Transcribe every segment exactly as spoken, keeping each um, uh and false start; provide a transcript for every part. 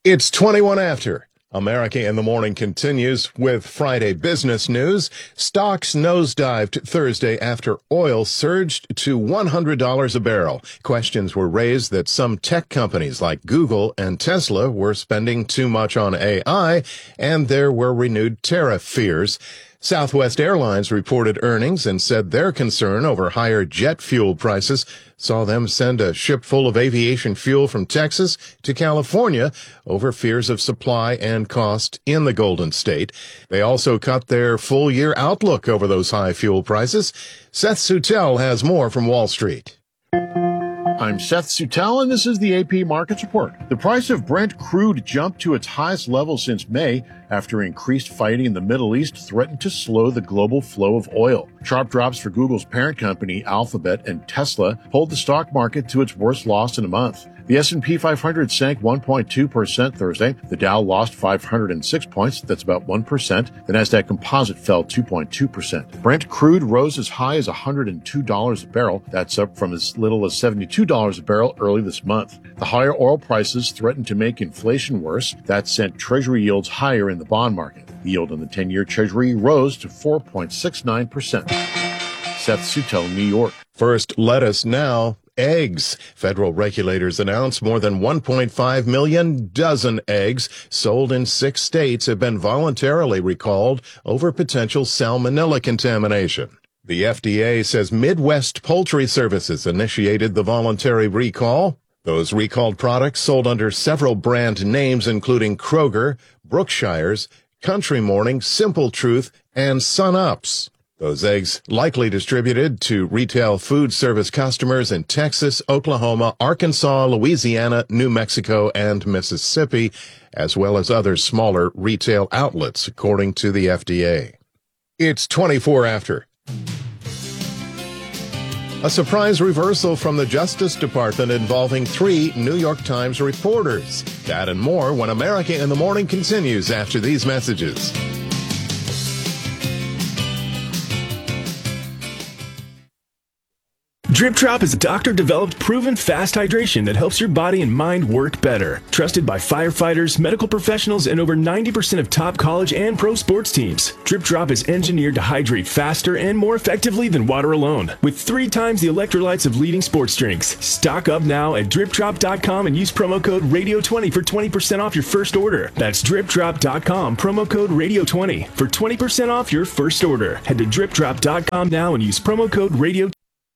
It's twenty-one after. America in the Morning continues with Friday business news. Stocks nosedived Thursday after oil surged to one hundred dollars a barrel. Questions were raised that some tech companies like Google and Tesla were spending too much on A I, and there were renewed tariff fears. Southwest Airlines reported earnings and said their concern over higher jet fuel prices saw them send a ship full of aviation fuel from Texas to California over fears of supply and cost in the Golden State. They also cut their full-year outlook over those high fuel prices. Seth Sutel has more from Wall Street. I'm Seth Sutel, and this is the A P Markets Report. The price of Brent crude jumped to its highest level since May after increased fighting in the Middle East threatened to slow the global flow of oil. Sharp drops for Google's parent company, Alphabet, and Tesla pulled the stock market to its worst loss in a month. The S and P five hundred sank one point two percent Thursday. The Dow lost five hundred six points. That's about one percent. The Nasdaq Composite fell two point two percent. Brent crude rose as high as one hundred two dollars a barrel. That's up from as little as seventy-two dollars a barrel early this month. The higher oil prices threatened to make inflation worse. That sent Treasury yields higher in the bond market. The yield on the ten-year Treasury rose to four point six nine percent. Seth Sutel, New York. First, lettuce now. Eggs. Federal regulators announced more than one point five million dozen eggs sold in six states have been voluntarily recalled over potential salmonella contamination. The F D A says Midwest Poultry Services initiated the voluntary recall. Those recalled products sold under several brand names, including Kroger, Brookshire's, Country Morning, Simple Truth, and Sun Ups. Those eggs likely distributed to retail food service customers in Texas, Oklahoma, Arkansas, Louisiana, New Mexico, and Mississippi, as well as other smaller retail outlets, according to the F D A. It's twenty-four after. A surprise reversal from the Justice Department involving three New York Times reporters. That and more when America in the Morning continues after these messages. Drip Drop is a doctor-developed, proven fast hydration that helps your body and mind work better. Trusted by firefighters, medical professionals, and over ninety percent of top college and pro sports teams. Drip Drop is engineered to hydrate faster and more effectively than water alone, with three times the electrolytes of leading sports drinks. Stock up now at drip drop dot com and use promo code radio twenty for twenty percent off your first order. That's drip drop dot com, promo code radio twenty for twenty percent off your first order. Head to drip drop dot com now and use promo code radio twenty.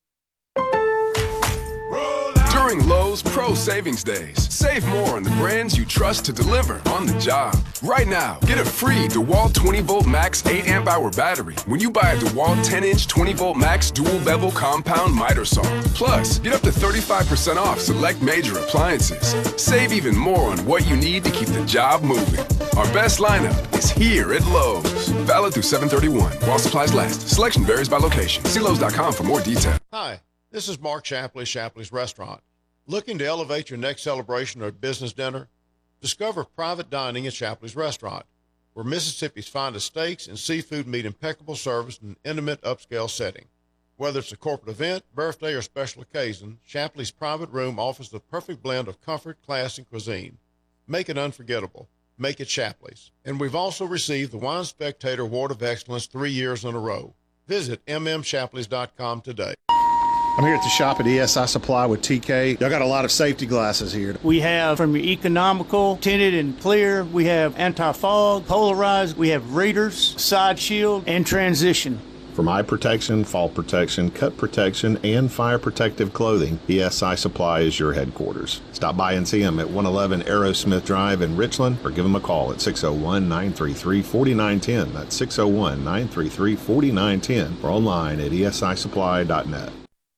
During Lowe's Pro Savings Days, save more on the brands you trust to deliver on the job. Right now, get a free DeWalt twenty volt max eight amp hour battery when you buy a DeWalt ten inch twenty volt max dual bevel compound miter saw. Plus, get up to thirty-five percent off select major appliances. Save even more on what you need to keep the job moving. Our best lineup is here at Lowe's. Valid through seven thirty-one while supplies last. Selection varies by location. See Lowe's dot com for more details. Hi, this is Mark Shapley, Shapley's Restaurant. Looking to elevate your next celebration or business dinner? Discover private dining at Shapley's Restaurant, where Mississippi's finest steaks and seafood meet impeccable service in an intimate, upscale setting. Whether it's a corporate event, birthday, or special occasion, Shapley's private room offers the perfect blend of comfort, class, and cuisine. Make it unforgettable. Make it Shapley's. And we've also received the Wine Spectator Award of Excellence three years in a row. Visit m m shapleys dot com today. I'm here at the shop at E S I Supply with T K. Y'all got a lot of safety glasses here. We have from your economical, tinted and clear. We have anti-fog, polarized. We have readers, side shield, and transition. From eye protection, fall protection, cut protection, and fire protective clothing, E S I Supply is your headquarters. Stop by and see them at one eleven Aerosmith Drive in Richland, or give them a call at six oh one, nine three three, four nine one zero. That's six oh one, nine three three, four nine one zero, or online at E S I supply dot net.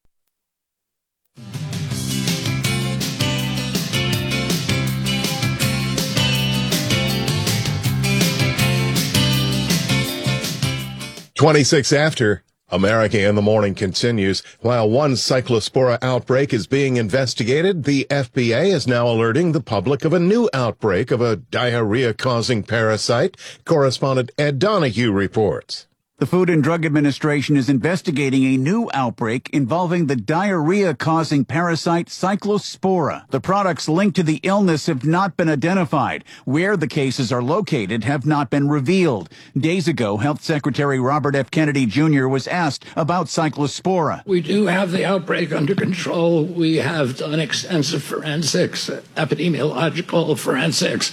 twenty-six after. America in the Morning continues. While one cyclospora outbreak is being investigated, the F B A is now alerting the public of a new outbreak of a diarrhea-causing parasite. Correspondent Ed Donahue reports. The Food and Drug Administration is investigating a new outbreak involving the diarrhea-causing parasite Cyclospora. The products linked to the illness have not been identified. Where the cases are located have not been revealed. Days ago, Health Secretary Robert F. Kennedy Junior was asked about Cyclospora. We do have the outbreak under control. We have done extensive forensics, epidemiological forensics,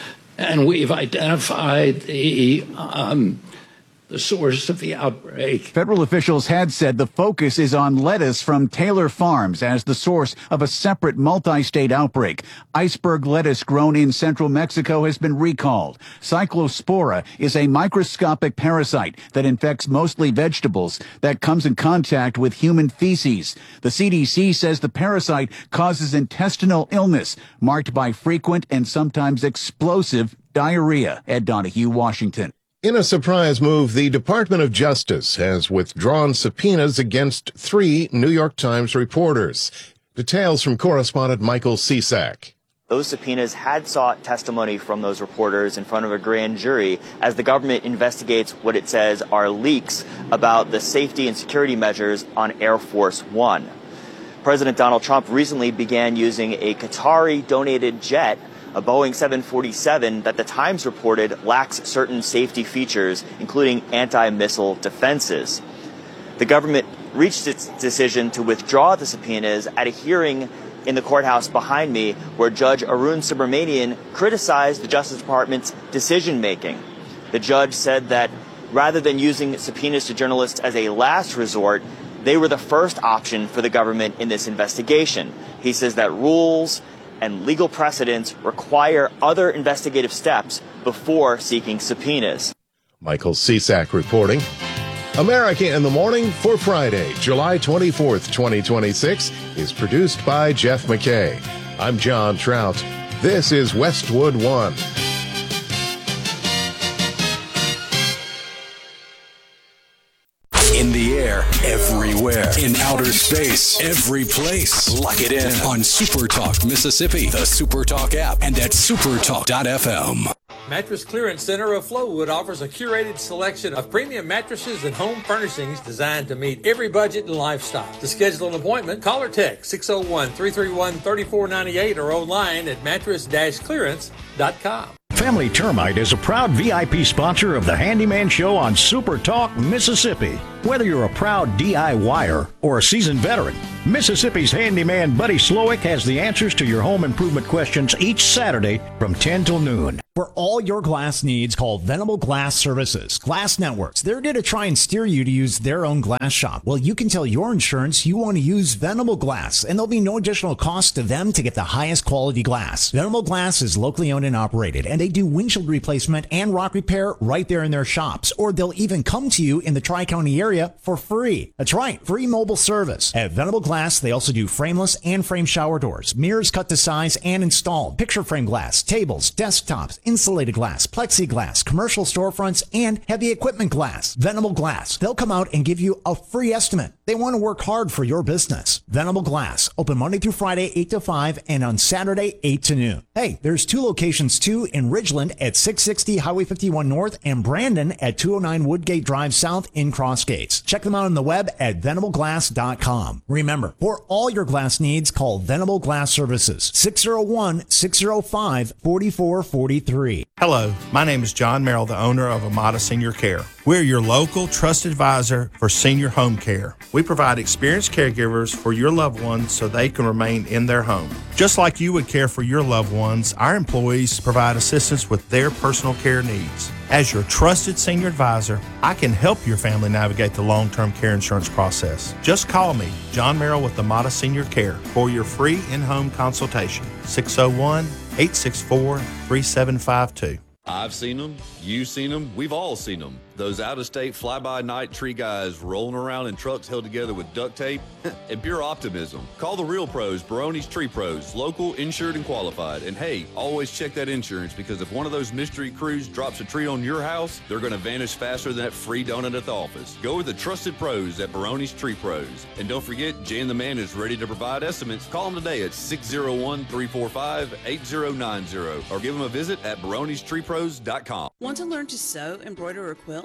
and we've identified the... Um, the source of the outbreak. Federal officials had said the focus is on lettuce from Taylor Farms as the source of a separate multi-state outbreak. Iceberg lettuce grown in central Mexico has been recalled. Cyclospora is a microscopic parasite that infects mostly vegetables that comes in contact with human feces. The C D C says the parasite causes intestinal illness marked by frequent and sometimes explosive diarrhea. Ed Donahue, Washington. In a surprise move, the Department of Justice has withdrawn subpoenas against three New York Times reporters. Details from correspondent Michael Cisak. Those subpoenas had sought testimony from those reporters in front of a grand jury as the government investigates what it says are leaks about the safety and security measures on Air Force One. President Donald Trump recently began using a Qatari-donated jet, a Boeing seven forty-seven that the Times reported lacks certain safety features, including anti-missile defenses. The government reached its decision to withdraw the subpoenas at a hearing in the courthouse behind me, where Judge Arun Subramanian criticized the Justice Department's decision-making. The judge said that rather than using subpoenas to journalists as a last resort, they were the first option for the government in this investigation. He says that rules and legal precedents require other investigative steps before seeking subpoenas. Michael Cisak reporting. America in the Morning for Friday, July twenty-fourth, twenty twenty-six is produced by Jeff McKay. I'm John Trout. This is Westwood One. In the air, everywhere. In outer space, every place. Lock it in on SuperTalk Mississippi, the SuperTalk app, and at supertalk dot f m. Mattress Clearance Center of Flowood offers a curated selection of premium mattresses and home furnishings designed to meet every budget and lifestyle. To schedule an appointment, call or text six oh one, three three one, three four nine eight or online at mattress dash clearance dot com. Family Termite is a proud V I P sponsor of the Handyman Show on Super Talk Mississippi. Whether you're a proud D I Y er or a seasoned veteran, Mississippi's handyman Buddy Slowick has the answers to your home improvement questions each Saturday from ten till noon. For all your glass needs, call Venable Glass Services. Glass Networks, they're going to try and steer you to use their own glass shop. Well, you can tell your insurance you want to use Venable Glass, and there'll be no additional cost to them to get the highest quality glass. Venable Glass is locally owned and operated, and they do windshield replacement and rock repair right there in their shops, or they'll even come to you in the Tri-County area for free. That's right, free mobile service. At Venable Glass, they also do frameless and frame shower doors, mirrors cut to size and installed, picture frame glass, tables, desktops, insulated glass, plexiglass, commercial storefronts, and heavy equipment glass. Venable Glass. They'll come out and give you a free estimate. They want to work hard for your business. Venable Glass. Open Monday through Friday, eight to five, and on Saturday, eight to noon. Hey, there's two locations too, in Ridgeland at six sixty Highway fifty-one North and Brandon at two oh nine Woodgate Drive South in Cross Gates. Check them out on the web at venable glass dot com. Remember, for all your glass needs, call Venable Glass Services, six oh one, six oh five, four four four three. Hello, my name is John Merrill, the owner of Amada Senior Care. We're your local trusted advisor for senior home care. We provide experienced caregivers for your loved ones so they can remain in their home. Just like you would care for your loved ones, our employees provide assistance with their personal care needs. As your trusted senior advisor, I can help your family navigate the long-term care insurance process. Just call me, John Merrill with Amada Senior Care, for your free in-home consultation, six oh one, eight six four, three seven five two. I've seen them, you've seen them, we've all seen them. Those out-of-state fly-by-night tree guys rolling around in trucks held together with duct tape and pure optimism. Call the real pros, Barone's Tree Pros, local, insured, and qualified. And hey, always check that insurance, because if one of those mystery crews drops a tree on your house, they're going to vanish faster than that free donut at the office. Go with the trusted pros at Barone's Tree Pros. And don't forget, Jan the Man is ready to provide estimates. Call them today at six oh one, three four five, eight oh nine oh or give them a visit at barones tree pros dot com. Want to learn to sew, embroider, or quilt?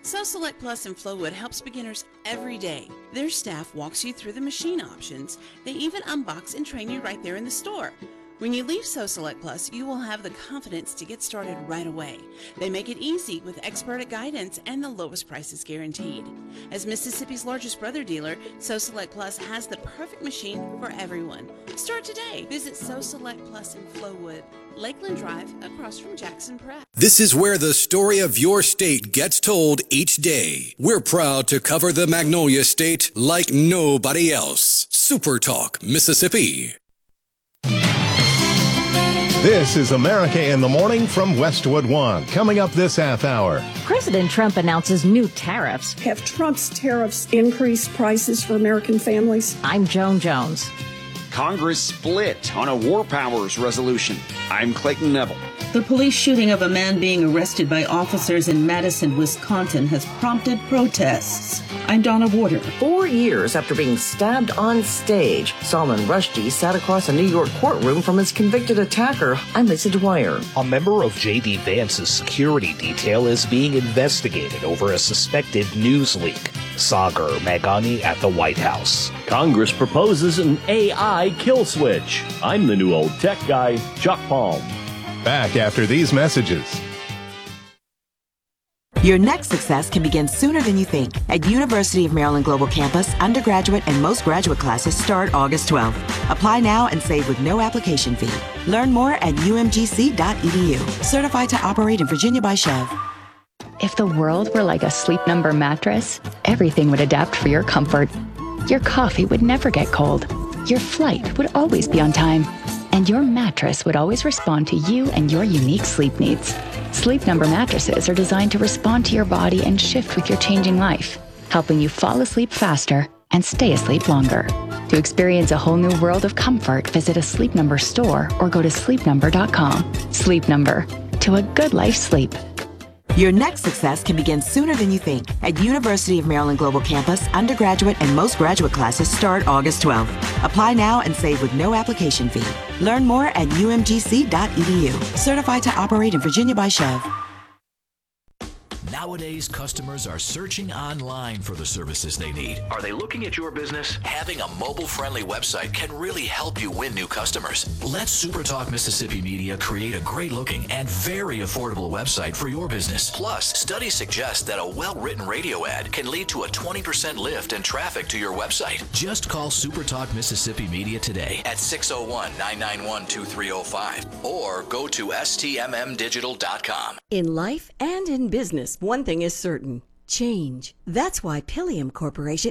SoSelect Plus in Flowwood helps beginners every day. Their staff walks you through the machine options. They even unbox and train you right there in the store. When you leave SoSelect Plus, you will have the confidence to get started right away. They make it easy with expert guidance and the lowest prices guaranteed. As Mississippi's largest brother dealer, SoSelect Plus has the perfect machine for everyone. Start today. Visit SoSelect Plus in Flowwood, Lakeland Drive, across from Jackson Prep. This is where the story of your state gets told each day. We're proud to cover the Magnolia State like nobody else. Super Talk, Mississippi. This is America in the Morning from Westwood One. Coming up this half hour. President Trump announces new tariffs. Have Trump's tariffs increased prices for American families? I'm Joan Jones. Congress split on a war powers resolution. I'm Clayton Neville. The police shooting of a man being arrested by officers in Madison, Wisconsin has prompted protests. I'm Donna Warder. Four years after being stabbed on stage, Salman Rushdie sat across a New York courtroom from his convicted attacker. I'm Lisa Dwyer. A member of J D. Vance's security detail is being investigated over a suspected news leak. Sagar Meghani at the White House. Congress proposes an A I kill switch. I'm the new old tech guy, Chuck Palm. Back after these messages. Your next success can begin sooner than you think. At University of Maryland Global Campus, undergraduate and most graduate classes start August twelfth. Apply now and save with no application fee. Learn more at u m g c dot e d u. Certified to operate in Virginia by Chev. If the world were like a Sleep Number mattress, everything would adapt for your comfort. Your coffee would never get cold. Your flight would always be on time. And your mattress would always respond to you and your unique sleep needs. Sleep Number mattresses are designed to respond to your body and shift with your changing life, helping you fall asleep faster and stay asleep longer. To experience a whole new world of comfort, visit a Sleep Number store or go to sleep number dot com. Sleep Number. To a good life sleep. Your next success can begin sooner than you think. At University of Maryland Global Campus, undergraduate and most graduate classes start August twelfth. Apply now and save with no application fee. Learn more at u m g c dot e d u. Certified to operate in Virginia by Chev. Nowadays, customers are searching online for the services they need. Are they looking at your business? Having a mobile-friendly website can really help you win new customers. Let SuperTalk Mississippi Media create a great-looking and very affordable website for your business. Plus, studies suggest that a well-written radio ad can lead to a twenty percent lift in traffic to your website. Just call SuperTalk Mississippi Media today at six oh one, nine nine one, two three oh five or go to s t m m digital dot com. In life and in business, one thing is certain: change. That's why Pilium Corporation